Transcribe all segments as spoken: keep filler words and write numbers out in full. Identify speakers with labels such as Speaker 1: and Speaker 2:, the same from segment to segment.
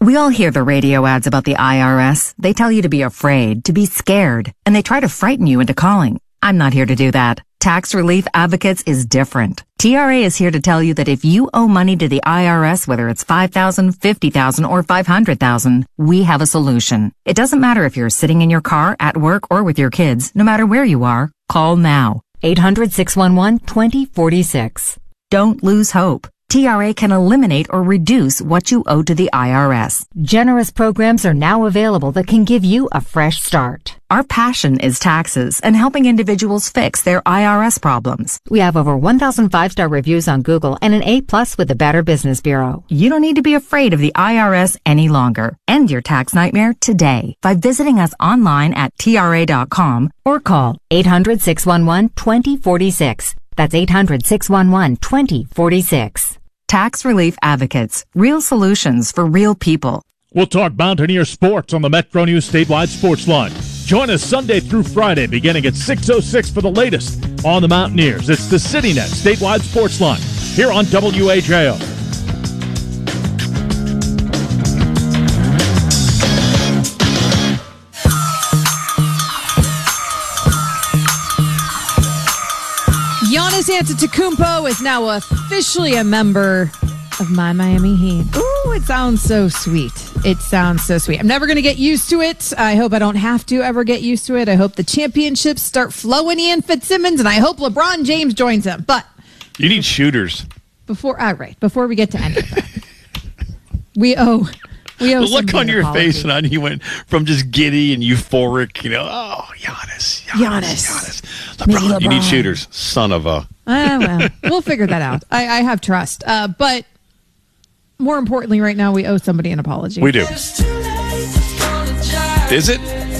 Speaker 1: We all hear the radio ads about the I R S. They tell you to be afraid, to be scared, and they try to frighten you into calling. I'm not here to do that. Tax Relief Advocates is different. T R A is here to tell you that if you owe money to the I R S, whether it's five thousand dollars, fifty thousand dollars, or five hundred thousand dollars, we have a solution. It doesn't matter if you're sitting in your car, at work, or with your kids. No matter where you are, call now. eight hundred, six one one, two zero four six. Don't lose hope. T R A can eliminate or reduce what you owe to the I R S. Generous programs are now available that can give you a fresh start. Our passion is taxes and helping individuals fix their I R S problems. We have over one thousand five-star reviews on Google and an A plus with the Better Business Bureau. You don't need to be afraid of the I R S any longer. End your tax nightmare today by visiting us online at T R A dot com or call eight hundred, six one one, two zero four six. That's eight hundred, six one one, two zero four six. Tax Relief Advocates. Real solutions for real people.
Speaker 2: We'll talk Mountaineer sports on the Metro News Statewide Sports Line. Join us Sunday through Friday beginning at six oh six for the latest on the Mountaineers. It's the CityNet Statewide Sports Line here on W A J O.
Speaker 3: Giannis Antetokounmpo is now officially a member of my Miami Heat. Ooh, it sounds so sweet. It sounds so sweet. I'm never going to get used to it. I hope I don't have to ever get used to it. I hope the championships start flowing in Fitzsimmons, and I hope LeBron James joins him. But
Speaker 4: you need shooters.
Speaker 3: Before, all right, before we get to any of that, we owe... We owe
Speaker 4: the look on your
Speaker 3: apology.
Speaker 4: face, and on you went from just giddy and euphoric, you know, oh, Giannis, Giannis,
Speaker 3: Giannis.
Speaker 4: Giannis. LeBron, LeBron. You need shooters. Son of a...
Speaker 3: Uh, well, we'll figure that out. I, I have trust. Uh, but more importantly, right now, we owe somebody an apology.
Speaker 4: We do. Is it?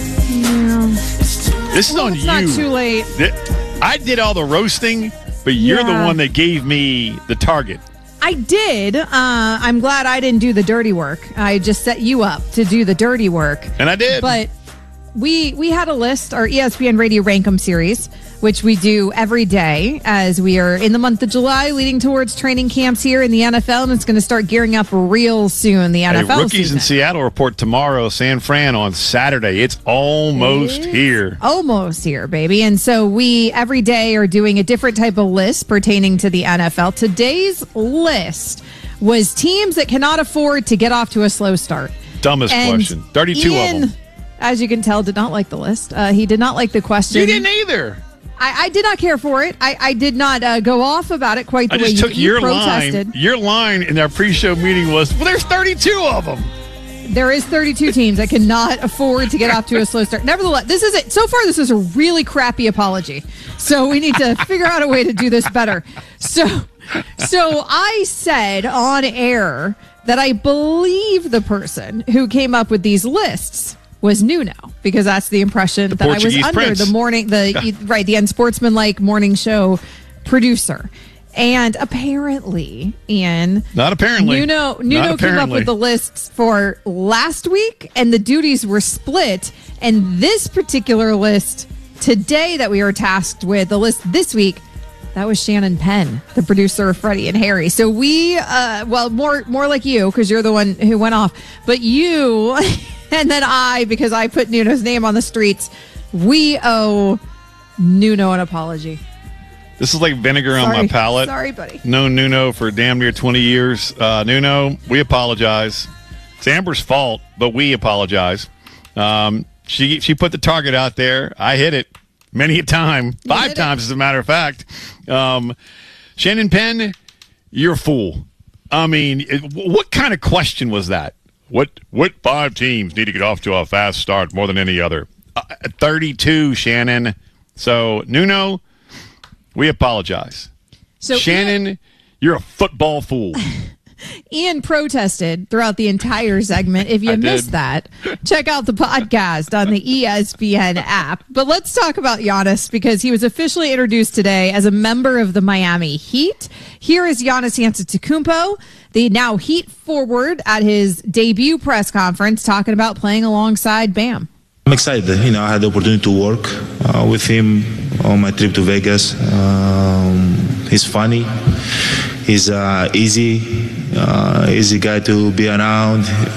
Speaker 3: No.
Speaker 4: This is
Speaker 3: well,
Speaker 4: on
Speaker 3: it's
Speaker 4: you.
Speaker 3: Not too late.
Speaker 4: I did all the roasting, but you're
Speaker 3: yeah.
Speaker 4: the one that gave me the target.
Speaker 3: I did. Uh, I'm glad I didn't do the dirty work. I just set you up to do the dirty work.
Speaker 4: And I did.
Speaker 3: But we we had a list, our E S P N Radio Rankum series, which we do every day as we are in the month of July, leading towards training camps here in the N F L, and it's going to start gearing up real soon, the N F L
Speaker 4: hey, rookies
Speaker 3: season.
Speaker 4: in Seattle report tomorrow, San Fran on Saturday. It's almost
Speaker 3: it's
Speaker 4: here.
Speaker 3: Almost here, baby. And so we, every day, are doing a different type of list pertaining to the N F L. Today's list was teams that cannot afford to get off to a slow start.
Speaker 4: Dumbest
Speaker 3: and
Speaker 4: question. thirty-two
Speaker 3: Ian,
Speaker 4: of them.
Speaker 3: As you can tell, did not like the list. Uh, he did not like the question.
Speaker 4: You didn't either.
Speaker 3: I, I did not care for it. I, I did not uh, go off about it quite the
Speaker 4: I
Speaker 3: way
Speaker 4: just
Speaker 3: you,
Speaker 4: took
Speaker 3: you
Speaker 4: your
Speaker 3: protested.
Speaker 4: line. Your line in our pre-show meeting was, well, there's thirty-two of them.
Speaker 3: There is thirty-two teams that cannot afford to get off to a slow start. Nevertheless, this is it. So far, this is a really crappy apology. So we need to figure out a way to do this better. So, so I said on air that I believe the person who came up with these lists was Nuno, because that's the impression
Speaker 4: the
Speaker 3: that
Speaker 4: Portuguese
Speaker 3: I was under
Speaker 4: Prince.
Speaker 3: the morning, the right, the unsportsmanlike morning show producer. And apparently, Ian,
Speaker 4: not apparently,
Speaker 3: Nuno, Nuno
Speaker 4: not
Speaker 3: came up
Speaker 4: apparently.
Speaker 3: with the lists for last week, and the duties were split. And this particular list today that we were tasked with, the list this week, that was Shannon Penn, the producer of Freddie and Harry. So we, uh, well, more more like you, because you're the one who went off, but you. And then I, because I put Nuno's name on the streets, we owe Nuno an apology.
Speaker 4: This is like vinegar
Speaker 3: Sorry.
Speaker 4: on my palate.
Speaker 3: Sorry, buddy.
Speaker 4: Known Nuno for damn near twenty years. Uh, Nuno, we apologize. It's Amber's fault, but we apologize. Um, she she put the target out there. I hit it many a time, five times as a matter of fact. Um, Shannon Penn, you're a fool. I mean, it, what kind of question was that? What what five teams need to get off to a fast start more than any other? Uh, thirty-two, Shannon. So, Nuno, we apologize.
Speaker 3: So
Speaker 4: Shannon,
Speaker 3: Ian,
Speaker 4: you're a football fool.
Speaker 3: Ian protested throughout the entire segment. If you
Speaker 4: I
Speaker 3: missed
Speaker 4: did.
Speaker 3: that, check out the podcast on the E S P N app. But let's talk about Giannis, because he was officially introduced today as a member of the Miami Heat. Here is Giannis Antetokounmpo, the now Heat forward, at his debut press conference, talking about playing alongside Bam.
Speaker 5: I'm excited. You know, I had the opportunity to work uh, with him on my trip to Vegas. Um, he's funny. He's uh, easy, uh, easy guy to be around.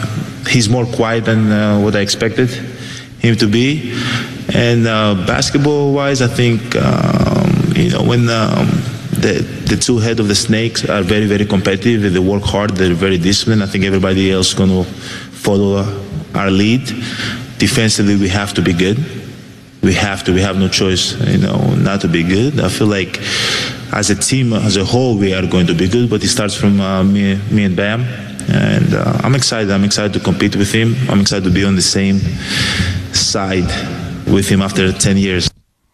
Speaker 5: he's more quiet than uh, what I expected him to be. And uh, basketball-wise, I think um, you know when um, the the two head of the snakes are very very competitive. They work hard. They're very disciplined. I think everybody else is going to follow our lead. Defensively, we have to be good. We have to. We have no choice, you know, not to be good. I feel like as a team, as a whole, we are going to be good. But it starts from uh, me, me and Bam, and uh, I'm excited. I'm excited to compete with him. I'm excited to be on the same side with him after ten years.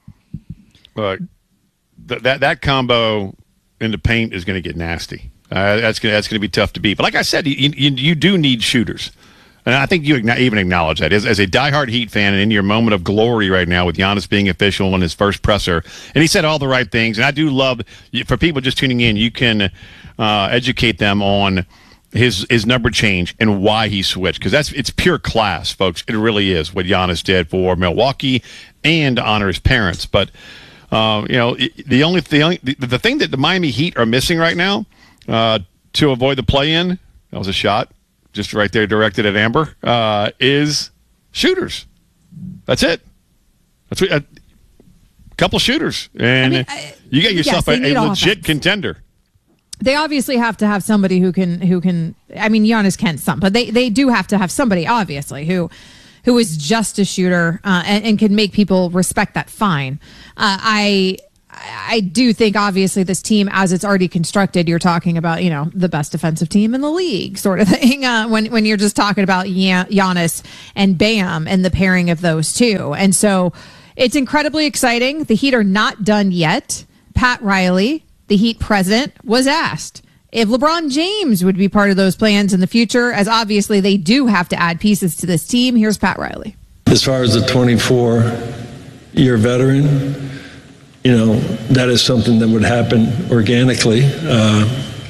Speaker 4: Look, th- that that combo in the paint is going to get nasty. Uh, that's going that's going to be tough to beat. But like I said, you, you, you do need shooters. And I think you even acknowledge that. As, as a diehard Heat fan and in your moment of glory right now with Giannis being official in his first presser, and he said all the right things. And I do love, for people just tuning in, you can uh, educate them on his his number change and why he switched. Because that's it's pure class, folks. It really is what Giannis did for Milwaukee and to honor his parents. But, uh, you know, the only, the, only the, the thing that the Miami Heat are missing right now uh, to avoid the play-in, that was a shot. Just right there directed at Amber, uh, is shooters. That's it. That's what, a couple shooters. And
Speaker 3: I mean, I,
Speaker 4: you get yourself
Speaker 3: yes,
Speaker 4: a, a legit
Speaker 3: offense.
Speaker 4: contender.
Speaker 3: They obviously have to have somebody who can, who can, I mean, Giannis can some, but they, they do have to have somebody, obviously, who who is just a shooter uh, and, and can make people respect that fine. Uh, I... I do think, obviously, this team, as it's already constructed, you're talking about, you know, the best defensive team in the league sort of thing. Uh, when, when you're just talking about Giannis and Bam and the pairing of those two. And so it's incredibly exciting. The Heat are not done yet. Pat Riley, the Heat president, was asked if LeBron James would be part of those plans in the future, as obviously they do have to add pieces to this team. Here's Pat Riley.
Speaker 6: As far as the twenty-four-year veteran, you know, that is something that would happen organically. Uh,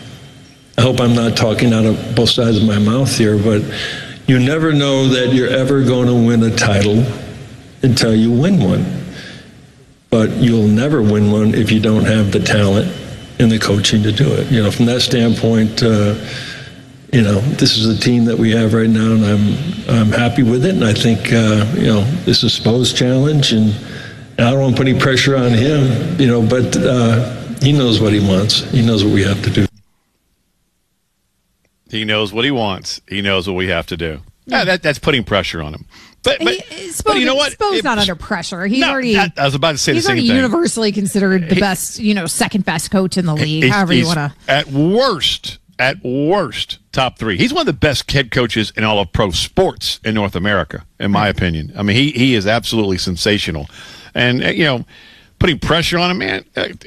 Speaker 6: I hope I'm not talking out of both sides of my mouth here, but you never know that you're ever going to win a title until you win one. But you'll never win one if you don't have the talent and the coaching to do it. You know, from that standpoint, uh, you know, this is a team that we have right now, and I'm I'm happy with it. And I think, uh, you know, this is Spo's challenge, and I don't want to put any pressure on him, you know, but uh, he knows what he wants. He knows what we have to do.
Speaker 4: He knows what he wants. He knows what we have to do. Yeah, yeah that, that's putting pressure on him. But, but,
Speaker 3: he, Spo,
Speaker 4: but you know what?
Speaker 3: Spo's
Speaker 4: it,
Speaker 3: not under pressure. He's
Speaker 4: no,
Speaker 3: already.
Speaker 4: I, I was about to say the
Speaker 3: he's
Speaker 4: same
Speaker 3: already
Speaker 4: thing.
Speaker 3: universally considered the he, best, you know, second best coach in the league.
Speaker 4: He's,
Speaker 3: however
Speaker 4: he's
Speaker 3: you want to.
Speaker 4: At worst, at worst, top three. He's one of the best head coaches in all of pro sports in North America, in my right. opinion. I mean, he he is absolutely sensational, and you know. Putting pressure on him, man.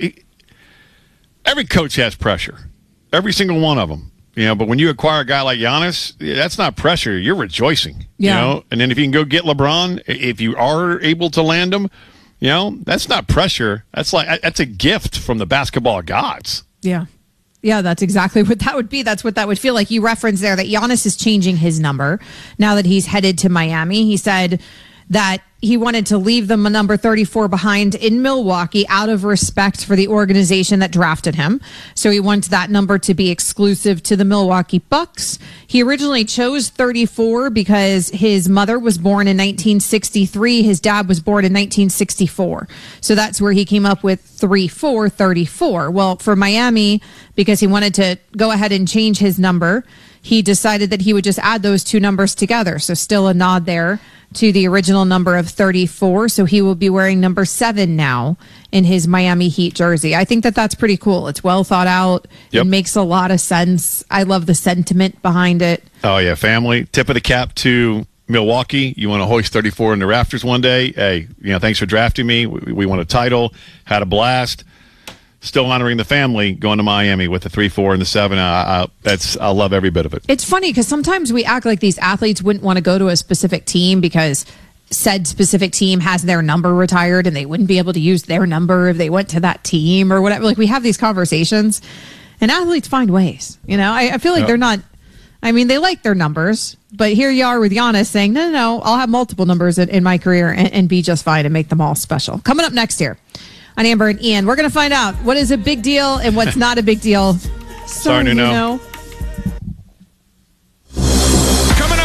Speaker 4: Every coach has pressure. Every single one of them. You know, but when you acquire a guy like Giannis, that's not pressure. You're rejoicing.
Speaker 3: Yeah.
Speaker 4: You know, and then if you can go get LeBron, if you are able to land him, you know, that's not pressure. That's like that's a gift from the basketball gods.
Speaker 3: Yeah. Yeah, that's exactly what that would be. That's what that would feel like. You referenced there that Giannis is changing his number now that he's headed to Miami. He said that he wanted to leave the number thirty-four behind in Milwaukee out of respect for the organization that drafted him. So he wants that number to be exclusive to the Milwaukee Bucks. He originally chose thirty-four because his mother was born in nineteen sixty-three. His dad was born in nineteen sixty-four. So that's where he came up with three four thirty-four. Well, for Miami, because he wanted to go ahead and change his number, he decided that he would just add those two numbers together. So still a nod there to the original number of thirty-four. So he will be wearing number seven now in his Miami Heat jersey. I think that that's pretty cool. It's well thought out. Yep. It makes a lot of sense. I love the sentiment behind it.
Speaker 4: Oh, yeah. Family. Tip of the cap to Milwaukee. You want to hoist thirty-four in the rafters one day? Hey, you know, thanks for drafting me. We, we won a title. Had a blast. Still honoring the family, going to Miami with the three, four, and the seven. I, I, that's I love every bit of it.
Speaker 3: It's funny because sometimes we act like these athletes wouldn't want to go to a specific team because said specific team has their number retired and they wouldn't be able to use their number if they went to that team or whatever. Like we have these conversations, and athletes find ways. You know, I, I feel like yep. they're not. I mean, they like their numbers, but here you are with Giannis saying, "No, no, no, I'll have multiple numbers in, in my career and, and be just fine and make them all special." Coming up next here on Amber and Ian, we're going to find out what is a big deal and what's not a big deal. So,
Speaker 4: Sorry,
Speaker 3: you
Speaker 4: Nuno.
Speaker 3: know.
Speaker 7: Coming up on the Friday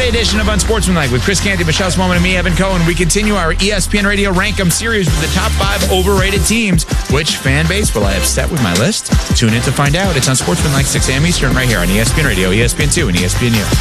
Speaker 7: Friday edition of Unsportsmanlike with Chris Canty, Michelle Smallman, and me, Evan Cohen. We continue our E S P N Radio Rank 'em series with the top five overrated teams. Which fan base will I have set with my list? Tune in to find out. It's Unsportsmanlike, six a.m. Eastern, right here on E S P N Radio, E S P N two, and E S P N U.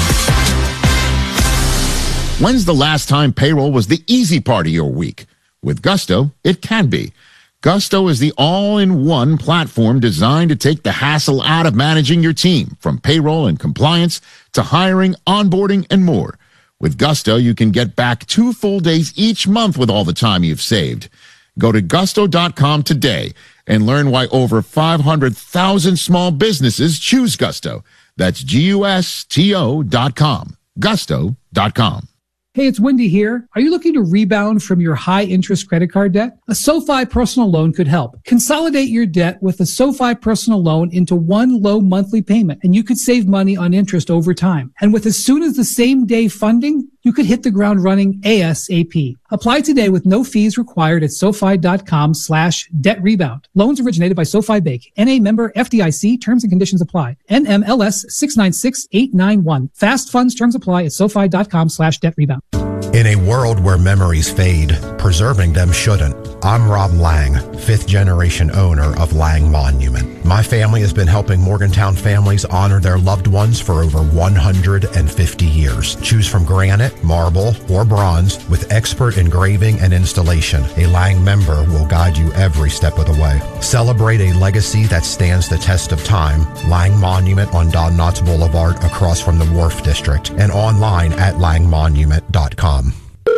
Speaker 8: When's the last time payroll was the easy part of your week? With Gusto, it can be. Gusto is the all-in-one platform designed to take the hassle out of managing your team, from payroll and compliance to hiring, onboarding, and more. With Gusto, you can get back two full days each month with all the time you've saved. Go to gusto dot com today and learn why over five hundred thousand small businesses choose Gusto. That's G U S T O dot com. gusto dot com.
Speaker 9: Hey, it's Wendy here. Are you looking to rebound from your high-interest credit card debt? A SoFi personal loan could help. Consolidate your debt with a SoFi personal loan into one low monthly payment, and you could save money on interest over time. And with as soon as the same day funding, you could hit the ground running ASAP. Apply today with no fees required at SoFi dot com slash debt rebound. Loans originated by SoFi Bank. N A member F D I C. Terms and conditions apply. N M L S six nine six eight nine one. Fast funds terms apply at SoFi dot com slash debt rebound.
Speaker 10: In a world where memories fade, preserving them shouldn't. I'm Rob Lang, fifth generation owner of Lang Monument. My family has been helping Morgantown families honor their loved ones for over one hundred fifty years. Choose from granite, marble, or bronze with expert engraving and installation. A Lang member will guide you every step of the way. Celebrate a legacy that stands the test of time. Lang Monument on Don Knotts Boulevard across from the Wharf District and online at lang monument dot com.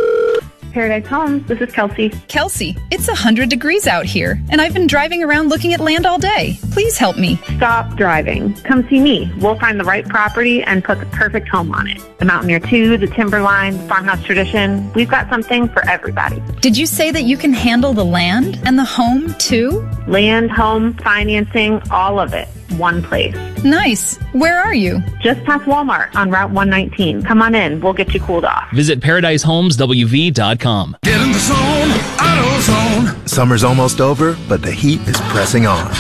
Speaker 11: Paradise Homes, this is Kelsey.
Speaker 12: Kelsey, it's one hundred degrees out here, and I've been driving around looking at land all day. Please help me.
Speaker 11: Stop driving. Come see me. We'll find the right property and put the perfect home on it. The Mountaineer two, the Timberline, Farmhouse Tradition. We've got something for everybody.
Speaker 12: Did you say that you can handle the land and the home, too?
Speaker 11: Land, home, financing, all of it. One place.
Speaker 12: Nice. Where are you?
Speaker 11: Just past Walmart on Route one nineteen. Come on in. We'll get you cooled off.
Speaker 13: Visit paradise homes w v dot com.
Speaker 14: Get in the zone, AutoZone.
Speaker 15: Summer's almost over, but the heat is pressing on.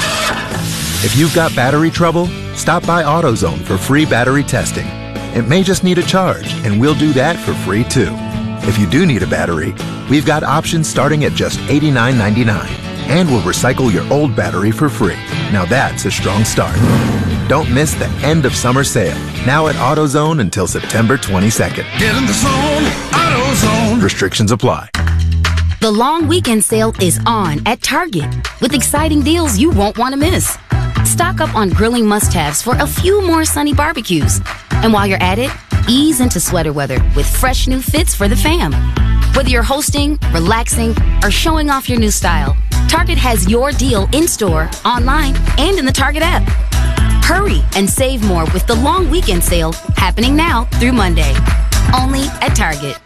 Speaker 15: If you've got battery trouble, stop by AutoZone for free battery testing. It may just need a charge, and we'll do that for free too. If you do need a battery, we've got options starting at just eighty-nine ninety-nine. And we'll recycle your old battery for free. Now that's a strong start. Don't miss the end of summer sale. Now at AutoZone until September twenty-second.
Speaker 14: Get in the zone, AutoZone.
Speaker 15: Restrictions apply.
Speaker 16: The long weekend sale is on at Target with exciting deals you won't want to miss. Stock up on grilling must-haves for a few more sunny barbecues. And while you're at it, ease into sweater weather with fresh new fits for the fam. Whether you're hosting, relaxing, or showing off your new style, Target has your deal in-store, online, and in the Target app. Hurry and save more with the long weekend sale happening now through Monday. Only at Target.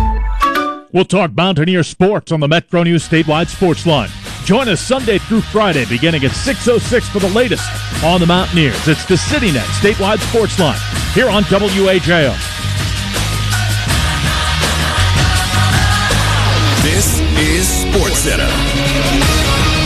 Speaker 2: We'll talk Mountaineer sports on the Metro News Statewide Sports Line. Join us Sunday through Friday beginning at six oh six for the latest on the Mountaineers. It's the CityNet Statewide Sports Line here on W A J O.
Speaker 14: This is SportsCenter.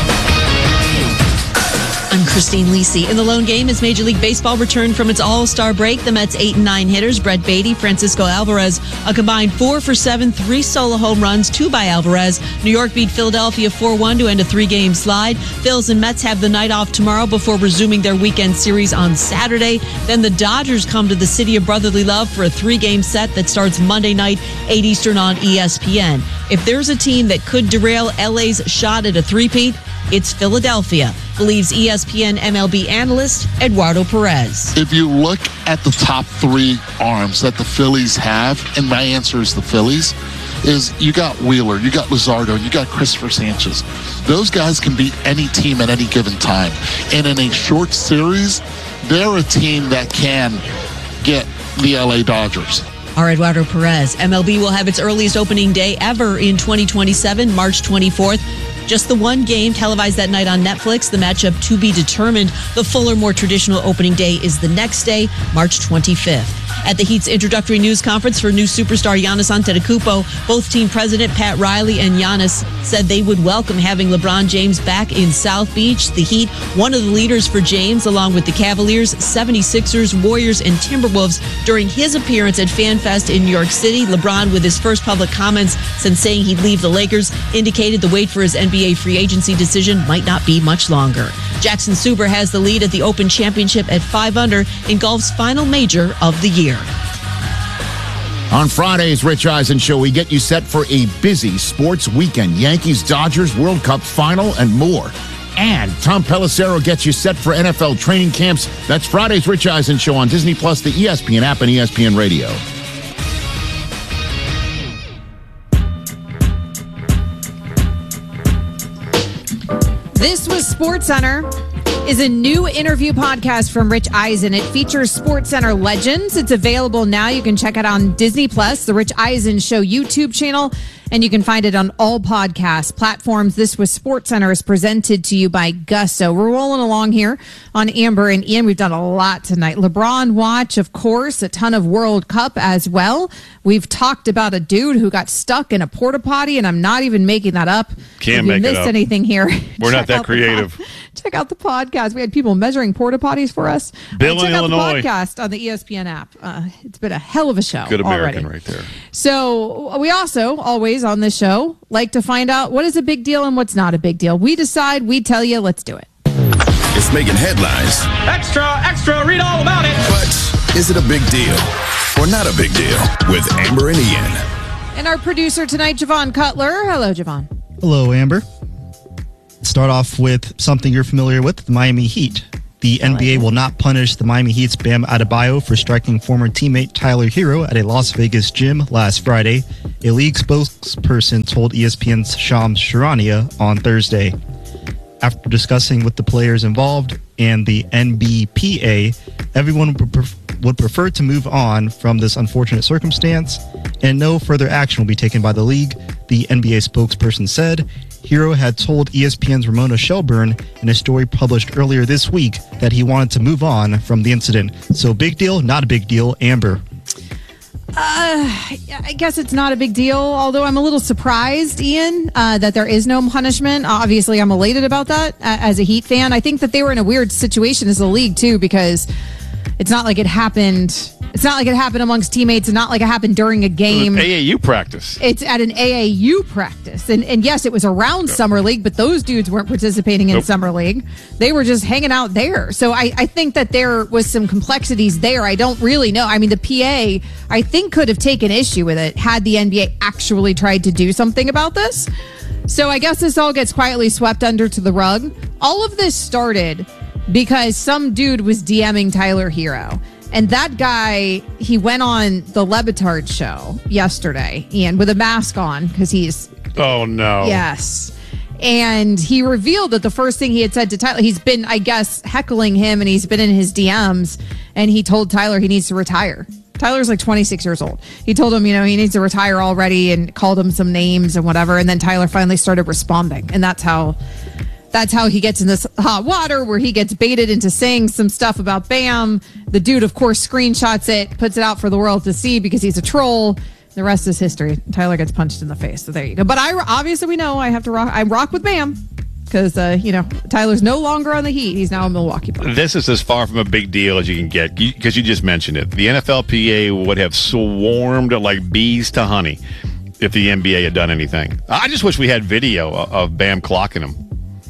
Speaker 17: I'm Christine Lisi. In the lone game, as Major League Baseball returned from its All-Star break, the Mets' eight and nine hitters, Brett Baty, Francisco Alvarez, a combined four for seven, three solo home runs, two by Alvarez. New York beat Philadelphia four one to end a three-game slide. Phils and Mets have the night off tomorrow before resuming their weekend series on Saturday. Then the Dodgers come to the City of Brotherly Love for a three-game set that starts Monday night, eight Eastern on E S P N. If there's a team that could derail L A's shot at a three-peat, it's Philadelphia, believes E S P N M L B analyst Eduardo Perez.
Speaker 18: If you look at the top three arms that the Phillies have, and my answer is the Phillies, is you got Wheeler, you got Luzardo, you got Christopher Sanchez. Those guys can beat any team at any given time. And in a short series, they're a team that can get the L A Dodgers.
Speaker 17: Our Eduardo Perez. M L B will have its earliest opening day ever in twenty twenty-seven, March twenty-fourth. Just the one game televised that night on Netflix. The matchup to be determined. The fuller, more traditional opening day is the next day, March twenty-fifth. At the Heat's introductory news conference for new superstar Giannis Antetokounmpo, both team president Pat Riley and Giannis said they would welcome having LeBron James back in South Beach. The Heat, one of the leaders for James, along with the Cavaliers, seventy-sixers, Warriors, and Timberwolves during his appearance at FanFest in New York City. LeBron, with his first public comments since saying he'd leave the Lakers, indicated the wait for his N B A free agency decision might not be much longer. Jackson Suber has the lead at the Open Championship at five under in golf's final major of the year.
Speaker 8: On Friday's Rich Eisen Show, we get you set for a busy sports weekend. Yankees, Dodgers, World Cup final, and more. And Tom Pelissero gets you set for N F L training camps. That's Friday's Rich Eisen Show on Disney Plus, the E S P N app, and E S P N Radio.
Speaker 3: This was SportsCenter, is a new interview podcast from Rich Eisen. It features SportsCenter legends. It's available now. You can check it on Disney Plus, the Rich Eisen Show YouTube channel, and you can find it on all podcast platforms. This was SportsCenter is presented to you by Gusto. We're rolling along here on Amber and Ian. We've done a lot tonight. LeBron watch, of course, a ton of World Cup as well. We've talked about a dude who got stuck in a porta potty, and I'm not even making that up.
Speaker 4: Can't
Speaker 3: if
Speaker 4: make
Speaker 3: you
Speaker 4: it
Speaker 3: missed
Speaker 4: up.
Speaker 3: anything here,
Speaker 4: We're not
Speaker 3: check
Speaker 4: that
Speaker 3: out the
Speaker 4: creative.
Speaker 3: pod- check out the podcast. We had people measuring porta potties for us.
Speaker 4: Bill
Speaker 3: Uh, check
Speaker 4: in
Speaker 3: out
Speaker 4: Illinois.
Speaker 3: the podcast on the E S P N app. Uh, it's been a hell of a show.
Speaker 4: Good American
Speaker 3: already.
Speaker 4: right there.
Speaker 3: So we also always on this show like to find out what is a big deal and what's not a big deal. We decide, we tell you, let's do it.
Speaker 14: It's making headlines.
Speaker 19: Extra, extra, read all about it.
Speaker 14: But is it a big deal or not a big deal? With Amber and Ian.
Speaker 3: And our producer tonight, Javon Cutler. Hello, Javon.
Speaker 20: Hello, Amber. Start off with something you're familiar with, the Miami Heat. The N B A will not punish the Miami Heat's Bam Adebayo for striking former teammate Tyler Hero at a Las Vegas gym last Friday, a league spokesperson told E S P N's Shams Charania on Thursday. After discussing with the players involved and the N B P A, everyone would pref- would prefer to move on from this unfortunate circumstance, and no further action will be taken by the league, the N B A spokesperson said. Hero had told E S P N's Ramona Shelburne in a story published earlier this week that he wanted to move on from the incident. So big deal, not a big deal, Amber.
Speaker 3: Uh, I guess it's not a big deal, although I'm a little surprised, Ian, uh, that there is no punishment. Obviously, I'm elated about that uh, as a Heat fan. I think that they were in a weird situation as a league, too, because it's not like it happened. It's not like it happened amongst teammates and not like it happened during a game.
Speaker 4: A A U practice.
Speaker 3: It's at an A A U practice. And, and yes, it was around Summer League, but those dudes weren't participating in
Speaker 4: Nope.
Speaker 3: Summer League. They were just hanging out there. So I, I think that there was some complexities there. I don't really know. I mean, the P A, I think, could have taken issue with it had the N B A actually tried to do something about this. So I guess this all gets quietly swept under to the rug. All of this started because some dude was DMing Tyler Hero. And that guy, he went on the Lebitard show yesterday, Ian, with a mask on because he's...
Speaker 4: Oh, no.
Speaker 3: Yes. And he revealed that the first thing he had said to Tyler, he's been, I guess, heckling him and he's been in his D Ms. And he told Tyler he needs to retire. Tyler's like twenty-six years old. He told him, you know, he needs to retire already and called him some names and whatever. And then Tyler finally started responding. And that's how... That's how he gets in this hot water where he gets baited into saying some stuff about Bam. The dude, of course, screenshots it, puts it out for the world to see because he's a troll. The rest is history. Tyler gets punched in the face. So there you go. But I obviously we know I have to rock. I rock with Bam because, uh, you know, Tyler's no longer on the Heat. He's now a Milwaukee Bucks.
Speaker 4: This is as far from a big deal as you can get because you, you just mentioned it. The N F L P A would have swarmed like bees to honey if the N B A had done anything. I just wish we had video of, of Bam clocking him.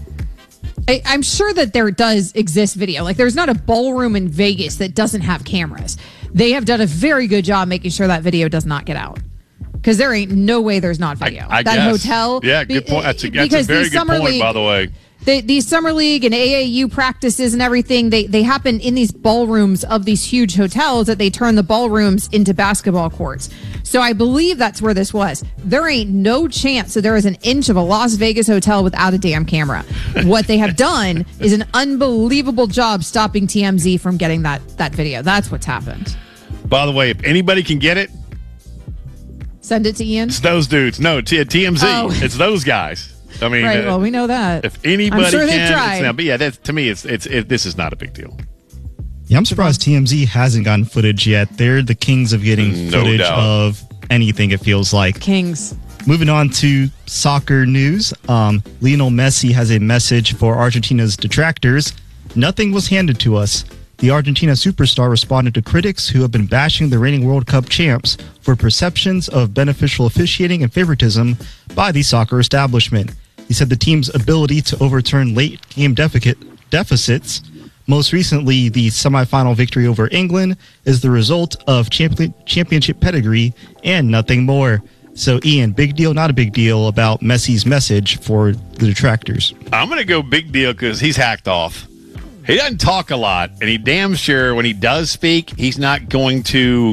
Speaker 3: I, I'm sure that there does exist video. Like, there's not a ballroom in Vegas that doesn't have cameras. They have done a very good job making sure that video does not get out. Because there ain't no way there's not video.
Speaker 4: I, I
Speaker 3: that
Speaker 4: guess.
Speaker 3: hotel.
Speaker 4: Yeah, good point. That's a, that's a
Speaker 3: because
Speaker 4: very
Speaker 3: these
Speaker 4: good
Speaker 3: summer
Speaker 4: point,
Speaker 3: league-
Speaker 4: by the way.
Speaker 3: The, these summer league and A A U practices and everything, they, they happen in these ballrooms of these huge hotels that they turn the ballrooms into basketball courts. So I believe that's where this was. There ain't no chance that there is an inch of a Las Vegas hotel without a damn camera. What they have done is an unbelievable job stopping T M Z from getting that, that video. That's what's happened.
Speaker 4: By the way, if anybody can get it,
Speaker 3: send it to Ian.
Speaker 4: It's those dudes. No, T- TMZ.
Speaker 3: Oh.
Speaker 4: It's those guys. I mean,
Speaker 3: Right,
Speaker 4: uh,
Speaker 3: well, we know that.
Speaker 4: if anybody
Speaker 3: I'm sure
Speaker 4: can,
Speaker 3: they've
Speaker 4: it's
Speaker 3: tried.
Speaker 4: now, but yeah, that's, to me, it's it's it, this is not a big deal.
Speaker 20: Yeah, I'm surprised T M Z hasn't gotten footage yet. They're the kings of getting
Speaker 4: No
Speaker 20: footage
Speaker 4: doubt.
Speaker 20: of anything, it feels like.
Speaker 3: Kings.
Speaker 20: Moving on to soccer news, um, Lionel Messi has a message for Argentina's detractors. Nothing was handed to us. The Argentina superstar responded to critics who have been bashing the reigning World Cup champs for perceptions of beneficial officiating and favoritism by the soccer establishment. He said the team's ability to overturn late game deficit, deficits, most recently the semifinal victory over England, is the result of champion, championship pedigree and nothing more. So, Ian, big deal, not a big deal about Messi's message for the detractors?
Speaker 4: I'm going to go big deal because he's hacked off. He doesn't talk a lot, and he damn sure when he does speak, he's not going to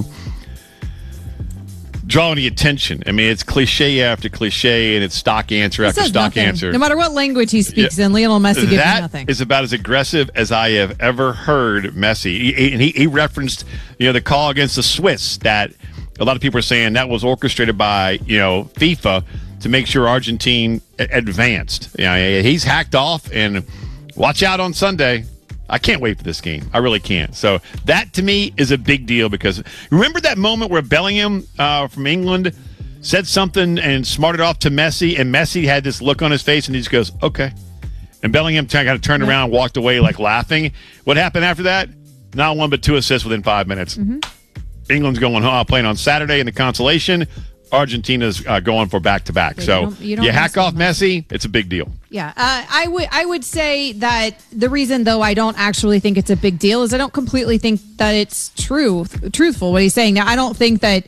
Speaker 4: draw any attention. I mean, it's cliche after cliche, and it's stock answer
Speaker 3: He
Speaker 4: after
Speaker 3: says
Speaker 4: stock
Speaker 3: nothing.
Speaker 4: answer.
Speaker 3: No matter what language he speaks
Speaker 4: Yeah.
Speaker 3: in, Lionel Messi gives you
Speaker 4: That
Speaker 3: nothing.
Speaker 4: is about as aggressive as I have ever heard Messi. He, he- and he, he referenced, you know, the call against the Swiss that a lot of people are saying that was orchestrated by, you know, FIFA to make sure Argentina a- advanced. You know, he's hacked off, and watch out on Sunday. I can't wait for this game. I really can't. So that, to me, is a big deal because remember that moment where Bellingham uh, from England said something and smarted off to Messi, and Messi had this look on his face, and he just goes, okay. And Bellingham kind of turned around and walked away like laughing. What happened after that? Not one but two assists within five minutes.
Speaker 3: Mm-hmm.
Speaker 4: England's going uh, playing on Saturday in the consolation. Argentina's uh, going for back-to-back.
Speaker 3: Yeah, you
Speaker 4: So
Speaker 3: don't- you
Speaker 4: you,
Speaker 3: don't
Speaker 4: hack
Speaker 3: miss
Speaker 4: off Messi, it's a big deal.
Speaker 3: Yeah, uh, I would I would say that the reason, though, I don't actually think it's a big deal is I don't completely think that it's true, truthful what he's saying. Now, I don't think that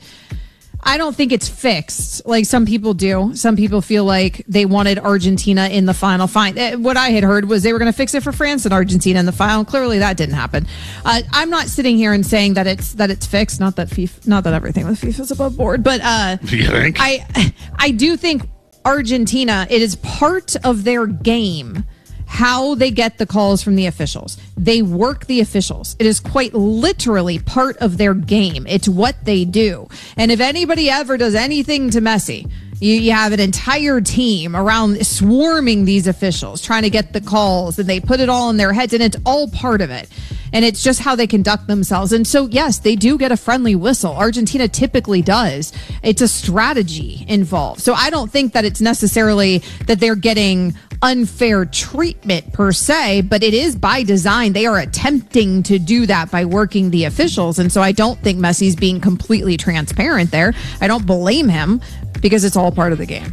Speaker 3: I don't think it's fixed like some people do. Some people feel like they wanted Argentina in the final. Fine. Uh, What I had heard was they were going to fix it for France and Argentina in the final. Clearly, that didn't happen. Uh, I'm not sitting here and saying that it's that it's fixed. Not that FIFA, not that everything with FIFA is above board, but uh,
Speaker 4: You think?
Speaker 3: I I do think Argentina, it is part of their game how they get the calls from the officials. They work the officials. It is quite literally part of their game. It's what they do. And if anybody ever does anything to Messi, you, you have an entire team around swarming these officials, trying to get the calls, and they put it all in their heads, and it's all part of it. And it's just how they conduct themselves. And so, yes, they do get a friendly whistle. Argentina typically does. It's a strategy involved. So I don't think that it's necessarily that they're getting unfair treatment per se, but it is by design. They are attempting to do that by working the officials. And so I don't think Messi's being completely transparent there. I don't blame him because it's all part of the game.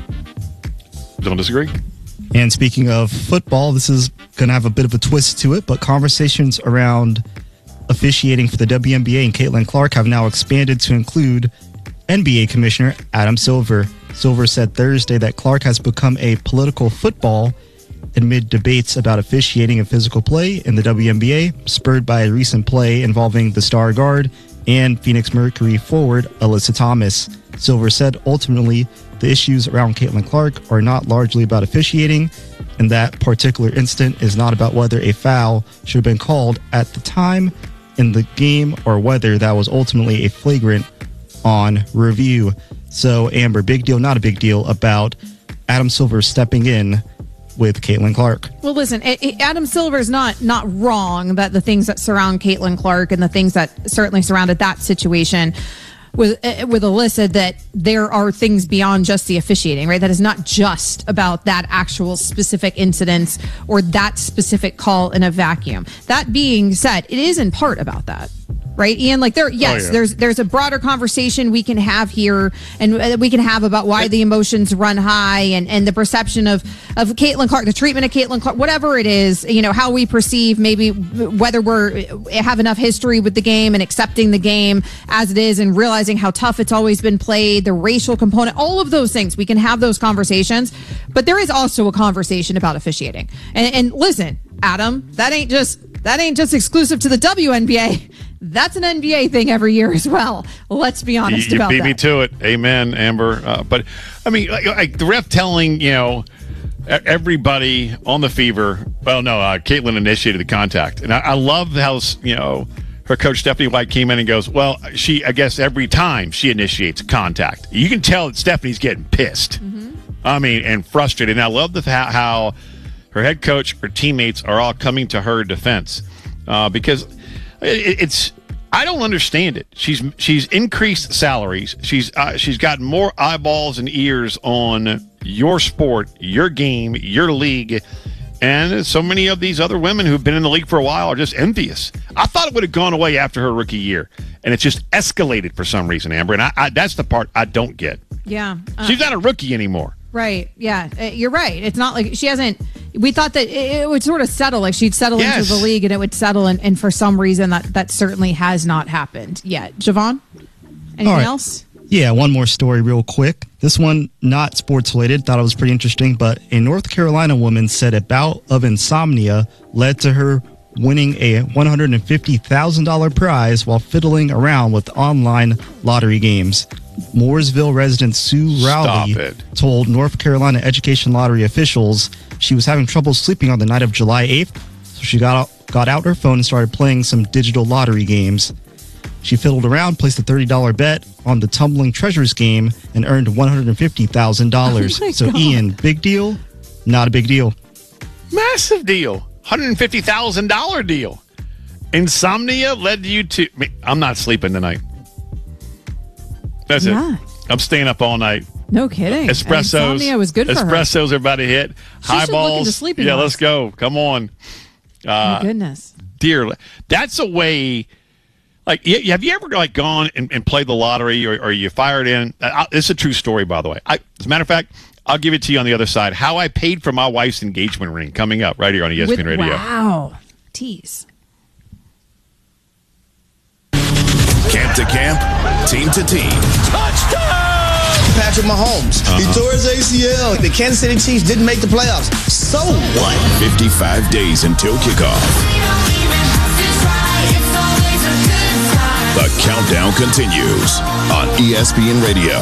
Speaker 4: Don't disagree.
Speaker 20: And speaking of football, this is going to have a bit of a twist to it, but conversations around officiating for the W N B A and Caitlin Clark have now expanded to include N B A Commissioner Adam Silver. Silver said Thursday that Clark has become a political football amid debates about officiating and physical play in the W N B A, spurred by a recent play involving the star guard and Phoenix Mercury forward Alyssa Thomas. Silver said ultimately the issues around Caitlin Clark are not largely about officiating, and that particular incident is not about whether a foul should have been called at the time in the game or whether that was ultimately a flagrant on review. So, Amber, big deal, not a big deal about Adam Silver stepping in with Caitlin Clark.
Speaker 3: Well, listen, it, it, Adam Silver is not not wrong that the things that surround Caitlin Clark and the things that certainly surrounded that situation with uh, with Alyssa, that there are things beyond just the officiating, right? That is not just about that actual specific incident or that specific call in a vacuum. That being said, it is in part about that. Right, Ian? Like there, yes,
Speaker 4: Oh, yeah.
Speaker 3: there's there's a broader conversation we can have here, and uh, we can have about why the emotions run high, and, and the perception of of Caitlin Clark, the treatment of Caitlin Clark, whatever it is, you know, how we perceive maybe whether we're have enough history with the game and accepting the game as it is, and realizing how tough it's always been played, the racial component, all of those things. We can have those conversations, but there is also a conversation about officiating. And, and listen, Adam, that ain't just that ain't just exclusive to the W N B A. That's an N B A thing every year as well. Let's be honest
Speaker 4: you, you
Speaker 3: about
Speaker 4: beat
Speaker 3: that.
Speaker 4: me to it. Amen, Amber. Uh, but, I mean, like, like the ref telling, you know, e- everybody on the Fever, well, no, uh, Caitlin initiated the contact. And I, I love how, you know, her coach, Stephanie White, came in and goes, well, she, I guess every time she initiates contact. You can tell that Stephanie's getting pissed. Mm-hmm. I mean, and frustrated. And I love the how, how her head coach, her teammates are all coming to her defense. Uh, because It, it's I don't understand it. She's she's increased salaries. She's uh, she's got more eyeballs and ears on your sport, your game, your league. And so many of these other women who've been in the league for a while are just envious. I thought it would have gone away after her rookie year, and it's just escalated for some reason, Amber. And I, I, that's the part I don't get.
Speaker 3: Yeah. Uh,
Speaker 4: She's not a rookie anymore.
Speaker 3: Right. Yeah. Uh, you're right. It's not like she hasn't. We thought that it, it would sort of settle, like she'd settle
Speaker 4: Yes.
Speaker 3: into the league and it would settle. And, and for some reason, that, that certainly has not happened yet. Javon, anything
Speaker 20: All right.
Speaker 3: else?
Speaker 20: Yeah, one more story real quick. This one, not sports related, thought it was pretty interesting, but a North Carolina woman said a bout of insomnia led to her winning a one hundred fifty thousand dollars prize while fiddling around with online lottery games. Mooresville resident Sue Rowley
Speaker 4: Stop it.
Speaker 20: told North Carolina Education Lottery officials she was having trouble sleeping on the night of July eighth, so she got out, got out her phone and started playing some digital lottery games. She fiddled around, placed a thirty dollars bet on the Tumbling Treasures game, and earned one hundred fifty thousand dollars.
Speaker 3: Oh my
Speaker 20: so,
Speaker 3: God.
Speaker 20: Ian, big deal? Not a big deal.
Speaker 4: Massive deal. one hundred fifty thousand dollars deal. Insomnia led you to... I mean, I'm not sleeping tonight. That's
Speaker 3: Yeah.
Speaker 4: it. I'm staying up all night.
Speaker 3: No kidding.
Speaker 4: Espressos.
Speaker 3: Insomnia was good for her.
Speaker 4: Espressos are about to hit.
Speaker 3: She's still looking
Speaker 4: Highballs.
Speaker 3: to sleep in
Speaker 4: Yeah,
Speaker 3: those.
Speaker 4: let's go. Come on. Uh,
Speaker 3: My goodness.
Speaker 4: Dear, that's a way... Like, y- have you ever like gone and, and played the lottery, or, or you fired in? Uh, it's a true story, by the way. I, as a matter of fact, I'll give it to you on the other side. How I paid for my wife's engagement ring, coming up right here on E S P N
Speaker 3: With-
Speaker 4: Radio.
Speaker 3: Wow. Tease.
Speaker 14: Camp to camp, team to team.
Speaker 21: Patrick Mahomes. He
Speaker 14: Uh-huh.
Speaker 21: tore his A C L. The Kansas City Chiefs didn't make the playoffs. So what?
Speaker 14: fifty-five days until kickoff. The countdown continues on E S P N Radio.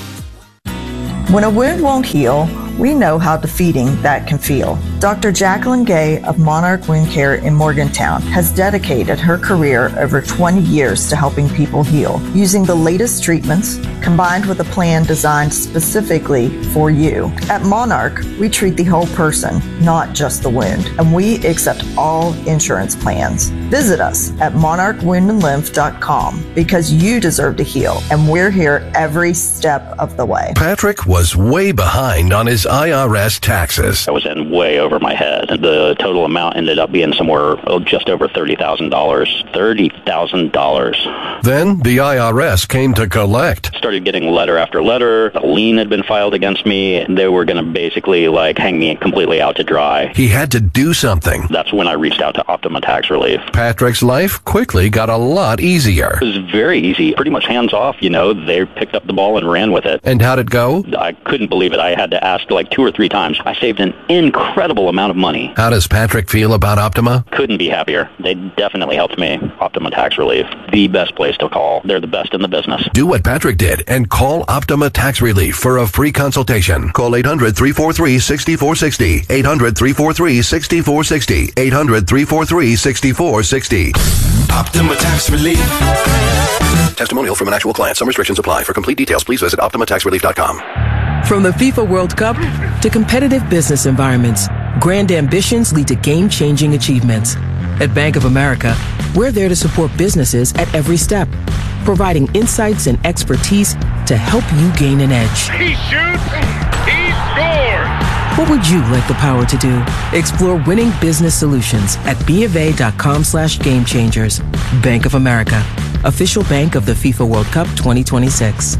Speaker 22: When a wound won't heal, we know how defeating that can feel. Doctor Jacqueline Gay of Monarch Wound Care in Morgantown has dedicated her career over twenty years to helping people heal, using the latest treatments combined with a plan designed specifically for you. At Monarch, we treat the whole person, not just the wound, and we accept all insurance plans. Visit us at monarch wound and lymph dot com because you deserve to heal, and we're here every step of the way.
Speaker 23: Patrick was way behind on his I R S taxes.
Speaker 24: I was in way over my head. The total amount ended up being somewhere oh, just over thirty thousand dollars. thirty thousand dollars.
Speaker 23: Then the I R S came to collect.
Speaker 24: Started getting letter after letter. A lien had been filed against me. They were going to basically like hang me completely out to dry.
Speaker 23: He had to do something.
Speaker 24: That's when I reached out to Optima Tax Relief.
Speaker 23: Patrick's life quickly got a lot easier.
Speaker 24: It was very easy, pretty much hands off. You know, they picked up the ball and ran with it.
Speaker 23: And how'd it go?
Speaker 24: I couldn't believe it. I had to ask like two or three times. I saved an incredible amount of money.
Speaker 23: How does Patrick feel about Optima?
Speaker 24: Couldn't be happier. They definitely helped me. Optima Tax Relief, the best place to call. They're the best in the business.
Speaker 23: Do what Patrick did and call Optima Tax Relief for a free consultation. Call eight hundred, three four three, six four six zero. eight hundred, three four three, six four six zero. eight hundred, three four three, six four six zero.
Speaker 14: Optima Tax Relief.
Speaker 23: Testimonial from an actual client. Some restrictions apply. For complete details, please visit optima tax relief dot com.
Speaker 25: From the FIFA World Cup to competitive business environments, grand ambitions lead to game-changing achievements. At Bank of America, we're there to support businesses at every step, providing insights and expertise to help you gain an edge.
Speaker 26: He shoots, he scores!
Speaker 25: What would you like the power to do? Explore winning business solutions at BofA.com slash game changers. Bank of America, official bank of the FIFA World Cup twenty twenty-six.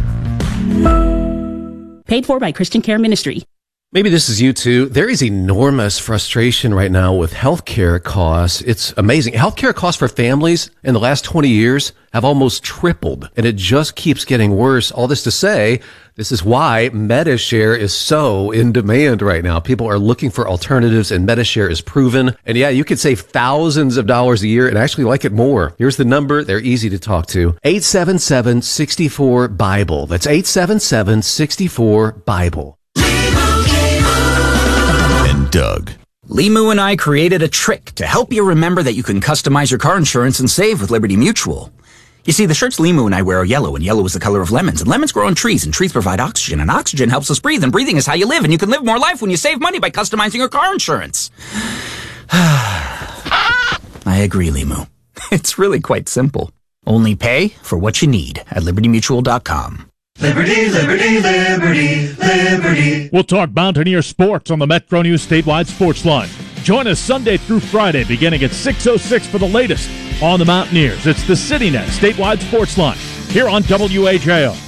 Speaker 27: Paid for by Christian Care Ministry.
Speaker 28: Maybe this is you too. There is enormous frustration right now with healthcare costs. It's amazing. Healthcare costs for families in the last twenty years have almost tripled, and it just keeps getting worse. All this to say, this is why MediShare is so in demand right now. People are looking for alternatives, and MediShare is proven. And yeah, you could save thousands of dollars a year and actually like it more. Here's the number. They're easy to talk to. eight seven seven, six four, Bible. That's eight seven seven, six four, Bible.
Speaker 14: Doug.
Speaker 29: Limu and I created a trick to help you remember that you can customize your car insurance and save with Liberty Mutual. You see, the shirts Limu and I wear are yellow, and yellow is the color of lemons, and lemons grow on trees, and trees provide oxygen, and oxygen helps us breathe, and breathing is how you live, and you can live more life when you save money by customizing your car insurance. I agree, Limu. It's really quite simple. Only pay for what you need at liberty mutual dot com.
Speaker 2: Liberty, liberty, liberty, liberty. We'll talk Mountaineer sports on the Metro News Statewide Sports Line. Join us Sunday through Friday beginning at six oh six for the latest on the Mountaineers. It's the CityNet Statewide Sports Line here on W H A O.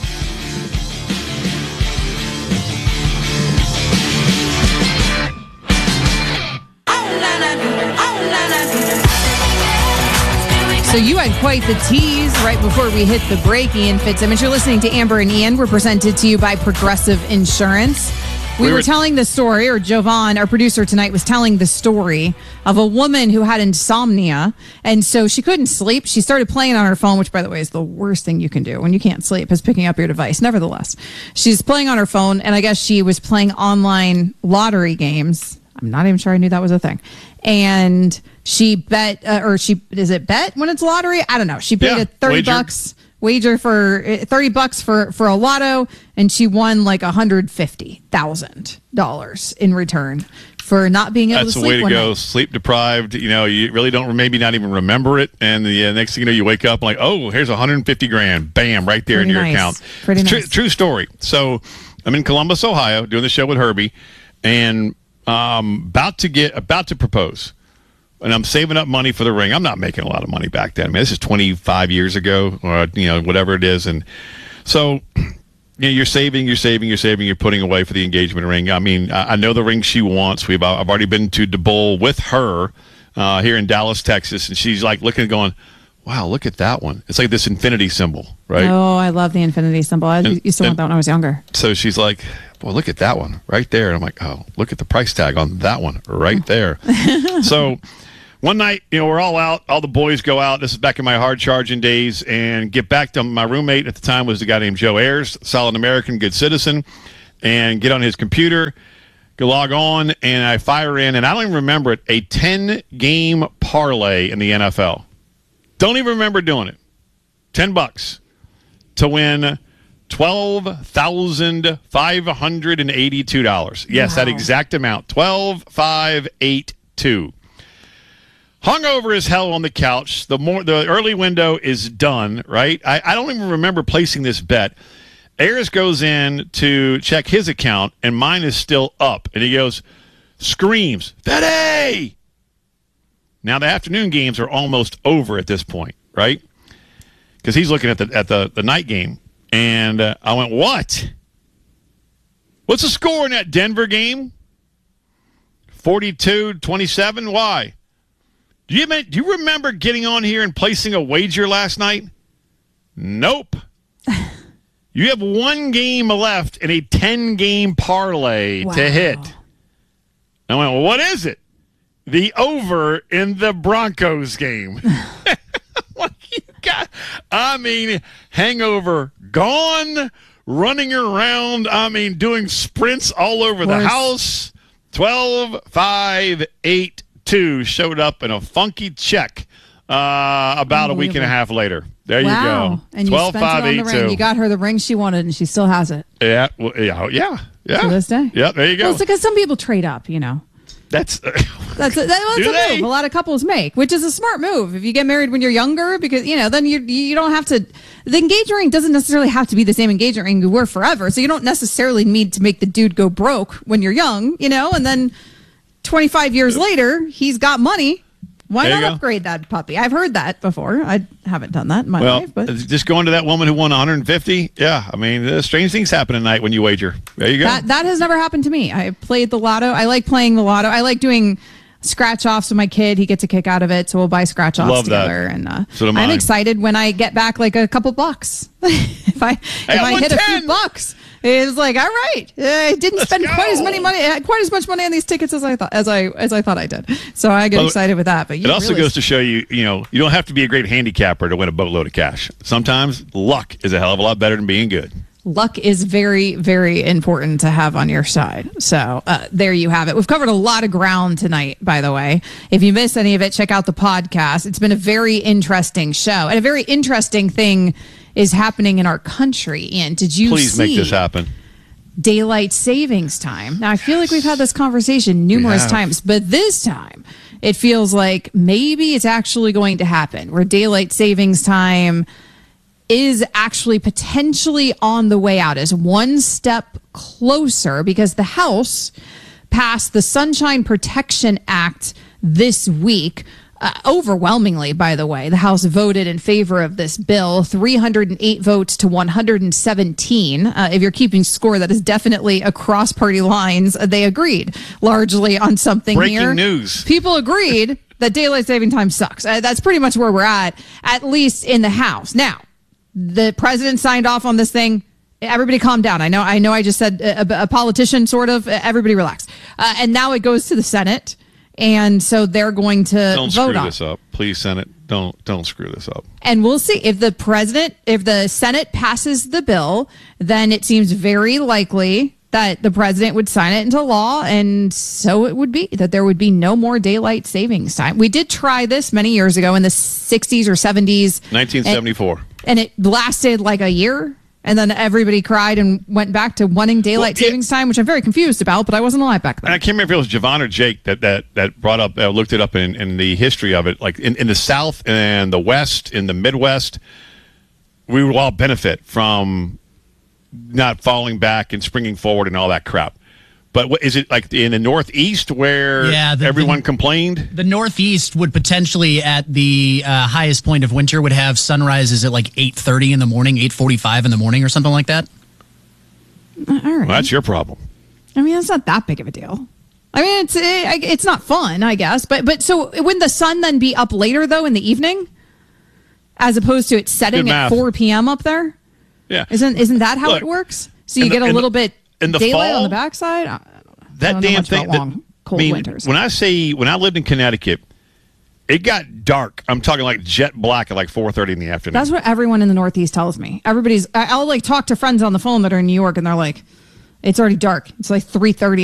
Speaker 3: So you had quite the tease right before we hit the break, Ian Fitzsimmons. You're listening to Amber and Ian. We're presented to you by Progressive Insurance. We, we were, were telling the story, or Jovan, our producer tonight, was telling the story of a woman who had insomnia, and so she couldn't sleep. She started playing on her phone, which, by the way, is the worst thing you can do when you can't sleep, is picking up your device. Nevertheless, she's playing on her phone, and I guess she was playing online lottery games. I'm not even sure I knew that was a thing. And she bet, uh, or she, is it bet when it's lottery? I don't know. She paid
Speaker 4: yeah,
Speaker 3: a thirty
Speaker 4: wager.
Speaker 3: bucks wager for uh, thirty bucks for, for a lotto, and she won like one hundred fifty thousand dollars in return for not being able
Speaker 4: That's
Speaker 3: to
Speaker 4: sleep. That's the way to
Speaker 3: one
Speaker 4: go.
Speaker 3: night.
Speaker 4: Sleep deprived. You know, you really don't, maybe not even remember it. And the uh, next thing you know, you wake up like, oh, here's one hundred fifty grand. Bam, right there
Speaker 3: Pretty
Speaker 4: in your
Speaker 3: nice.
Speaker 4: account.
Speaker 3: Pretty
Speaker 4: It's
Speaker 3: nice.
Speaker 4: True, true story. So I'm in Columbus, Ohio, doing the show with Herbie, and um, about to get, about to propose. And I'm saving up money for the ring. I'm not making a lot of money back then. I mean, this is twenty-five years ago, or, you know, whatever it is. And so, you know, you're saving, you're saving, you're saving, you're putting away for the engagement ring. I mean, I, I know the ring she wants. We've I've already been to DeBowl with her uh, here in Dallas, Texas, and she's like looking, going, "Wow, look at that one! It's like this infinity symbol, right?"
Speaker 3: Oh, I love the infinity symbol. I
Speaker 4: And-
Speaker 3: used to want
Speaker 4: and-
Speaker 3: that when I was younger.
Speaker 4: So she's like, "Well, look at that one right there." And I'm like, "Oh, look at the price tag on that one right there." So. One night, you know, we're all out. All the boys go out. This is back in my hard charging days, and get back to my roommate at the time was the guy named Joe Ayers, solid American, good citizen, and get on his computer, go log on, and I fire in, and I don't even remember it, a ten-game parlay in the N F L. Don't even remember doing it. Ten bucks to win twelve thousand five hundred eighty-two dollars. Yes, wow. That exact amount, twelve thousand five hundred eighty-two. Hung over as hell on the couch. The more the early window is done, right? I, I don't even remember placing this bet. Ayers goes in to check his account, and mine is still up. And he goes, screams, Fede! Now, the afternoon games are almost over at this point, right? Because he's looking at the at the, the night game. And uh, I went, what? What's the score in that Denver game? forty-two twenty-seven? Why? Do you, do you remember getting on here and placing a wager last night? Nope. You have one game left in a ten-game parlay wow. to hit. I went, well, what is it? The over in the Broncos game. What you got? I mean, hangover gone, running around, I mean, doing sprints all over the house. twelve five eight two showed up in a funky check uh, about a week and a half later. There wow. you go.
Speaker 3: And you spent it on the ring. You got her the ring she wanted, and she still has it.
Speaker 4: Yeah, well, yeah, yeah, yeah.
Speaker 3: To this day.
Speaker 4: Yeah, there you go.
Speaker 3: Well, it's because some people trade up, you know.
Speaker 4: That's uh,
Speaker 3: that's a, that's a
Speaker 4: they?
Speaker 3: move a lot of couples make, which is a smart move. If you get married when you're younger, because you know, then you you don't have to. The engagement ring doesn't necessarily have to be the same engagement ring you were forever, so you don't necessarily need to make the dude go broke when you're young, you know, and then twenty-five years later he's got money. Why
Speaker 4: there
Speaker 3: not upgrade that puppy? I've heard that before. I haven't done that in my
Speaker 4: well,
Speaker 3: life, but
Speaker 4: just going to that woman who won one hundred fifty. Yeah, I mean, uh, strange things happen at night when you wager. There you go.
Speaker 3: That that has never happened to me. I played the lotto. I like playing the lotto. I like doing scratch offs with my kid. He gets a kick out of it, so we'll buy scratch offs
Speaker 4: Love
Speaker 3: together.
Speaker 4: That.
Speaker 3: And uh,
Speaker 4: so
Speaker 3: I'm
Speaker 4: I.
Speaker 3: excited when I get back like a couple bucks. if I if
Speaker 4: hey,
Speaker 3: I hit a few bucks, it's like all right. I didn't
Speaker 4: Let's
Speaker 3: spend
Speaker 4: go.
Speaker 3: quite as many money, quite as much money on these tickets as I thought as I as I thought I did. So I get
Speaker 4: well,
Speaker 3: excited with that. But you
Speaker 4: it also
Speaker 3: really
Speaker 4: goes to show you, you know, you don't have to be a great handicapper to win a boatload of cash. Sometimes luck is a hell of a lot better than being good.
Speaker 3: Luck is very, very important to have on your side. So uh, there you have it. We've covered a lot of ground tonight, by the way. If you missed any of it, check out the podcast. It's been a very interesting show. And a very interesting thing is happening in our country. Ian, did you
Speaker 4: Please
Speaker 3: see
Speaker 4: make this happen.
Speaker 3: Daylight savings time? Now, I feel like we've had this conversation numerous times, but this time it feels like maybe it's actually going to happen, where daylight savings time is actually potentially on the way out, is one step closer, because the House passed the Sunshine Protection Act this week. Uh, overwhelmingly, by the way, the House voted in favor of this bill, three hundred eight votes to one hundred seventeen. Uh, if you're keeping score, that is definitely across party lines. Uh, they agreed largely on something
Speaker 4: Breaking
Speaker 3: here.
Speaker 4: news.
Speaker 3: People agreed that daylight saving time sucks. Uh, that's pretty much where we're at, at least in the House. Now, the president signed off on this thing. Everybody calm down. I know, I know I just said a, a politician, sort of. Everybody relax. Uh, and now it goes to the Senate. And so they're going to
Speaker 4: don't
Speaker 3: vote
Speaker 4: screw
Speaker 3: on
Speaker 4: this up, please, Senate. Don't don't screw this up.
Speaker 3: And we'll see if the president, if the Senate passes the bill, then it seems very likely that the president would sign it into law, and so it would be that there would be no more daylight savings time. We did try this many years ago in the sixties or seventies,
Speaker 4: nineteen seventy-four,
Speaker 3: and, and it lasted like a year. And then everybody cried and went back to wanting daylight well, savings time, which I'm very confused about, but I wasn't alive back then.
Speaker 4: And I can't remember if it was Javon or Jake that that, that brought up, uh, looked it up in, in the history of it. Like in, in the South and the West, in the Midwest, we would all benefit from not falling back and springing forward and all that crap. But what, is it like in the Northeast where
Speaker 1: yeah, the,
Speaker 4: everyone
Speaker 1: the,
Speaker 4: complained?
Speaker 1: The Northeast would potentially, at the uh, highest point of winter, would have sunrises at like eight thirty in the morning, eight forty-five in the morning or something like that.
Speaker 3: All right.
Speaker 4: Well, that's your problem.
Speaker 3: I mean, it's not that big of a deal. I mean, it's it, it's not fun, I guess. But but so wouldn't the sun then be up later, though, in the evening? As opposed to it setting at four p.m. up there?
Speaker 4: Yeah.
Speaker 3: Isn't, isn't that how
Speaker 4: Look,
Speaker 3: it works? So you
Speaker 4: the,
Speaker 3: get a little
Speaker 4: the,
Speaker 3: bit...
Speaker 4: In the
Speaker 3: daylight
Speaker 4: fall,
Speaker 3: on the backside? I don't know.
Speaker 4: That
Speaker 3: I don't know
Speaker 4: damn
Speaker 3: much
Speaker 4: thing.
Speaker 3: about long,
Speaker 4: that,
Speaker 3: cold
Speaker 4: I mean,
Speaker 3: winters.
Speaker 4: When I say when I lived in Connecticut, it got dark. I'm talking like jet black at like four thirty in the afternoon.
Speaker 3: That's what everyone in the Northeast tells me. Everybody's. I'll like talk to friends on the phone that are in New York, and they're like, "It's already dark. It's like three thirty